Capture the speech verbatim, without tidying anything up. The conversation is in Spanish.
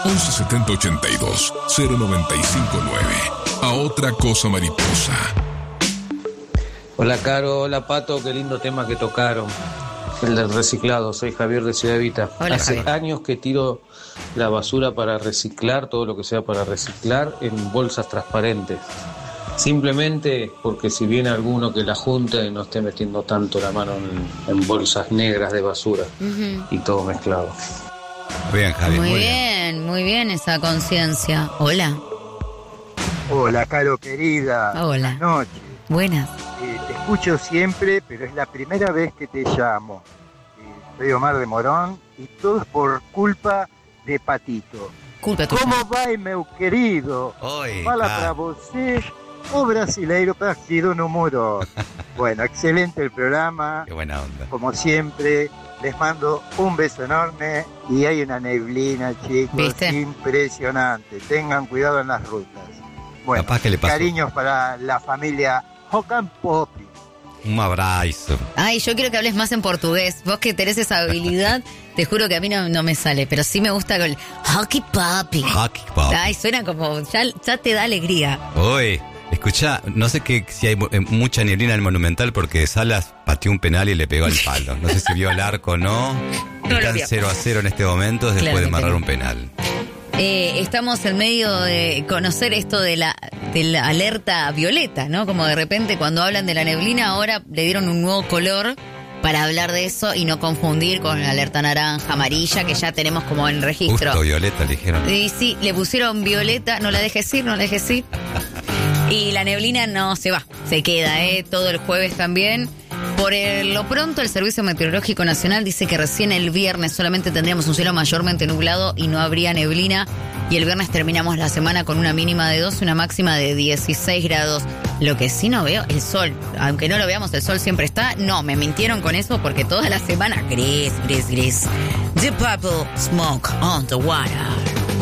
once setenta ochenta y dos cero noventa y cinco nueve. A otra cosa mariposa. Hola Caro, hola Pato, qué lindo tema que tocaron. El del reciclado, soy Javier de Ciudad Evita. Hola, Hace Javier. años que tiro la basura para reciclar, todo lo que sea para reciclar, en bolsas transparentes. Simplemente porque si viene alguno que la junte, no esté metiendo tanto la mano en, en bolsas negras de basura Uh-huh. y todo mezclado. Muy bien, Javi. Muy Muy bien, muy bien esa conciencia. Hola. Hola, Caro querida. Hola. Buenas noches. Buenas. Eh, te escucho siempre, pero es la primera vez que te llamo. Eh, soy Omar de Morón y todo es por culpa de Patito. Culpa tuya. ¿Cómo vai, meu querido? Oi, Fala cara. para você, o brasileiro perdido no muro. Bueno, excelente el programa. Qué buena onda. Como siempre, les mando un beso enorme y hay una neblina, chicos, ¿Viste? impresionante. Tengan cuidado en las rutas. Bueno, Capaz que le pasó. cariños para la familia Hokan Popi. Un abrazo. Ay, yo quiero que hables más en portugués. Vos que tenés esa habilidad, te juro que a mí no, no me sale, pero sí me gusta con el hockey papi. Hockey pop. Ay, suena como, ya, ya te da alegría. Oye, escuchá, no sé qué, si hay eh, mucha neblina en el Monumental porque Salas pateó un penal y le pegó al palo. No sé si vio el arco o no. No lo Están vio. cero a cero en este momento después Claro de que amarrar no. un penal. Eh, estamos en medio de conocer esto de la, de la alerta violeta, ¿no? Como de repente cuando hablan de la neblina ahora le dieron un nuevo color para hablar de eso y no confundir con la alerta naranja, amarilla que ya tenemos como en registro. Justo Violeta le dijeron. Y sí, le pusieron violeta, no la dejes ir, no la dejes ir. Y la neblina no se va, se queda, ¿eh? Todo el jueves también. Por el- lo pronto, el Servicio Meteorológico Nacional dice que recién el viernes solamente tendríamos un cielo mayormente nublado y no habría neblina. Y el viernes terminamos la semana con una mínima de dos y una máxima de dieciséis grados. Lo que sí no veo, el sol. Aunque no lo veamos, el sol siempre está. No, me mintieron con eso porque toda la semana gris, gris, gris. The Purple Smoke on the Water.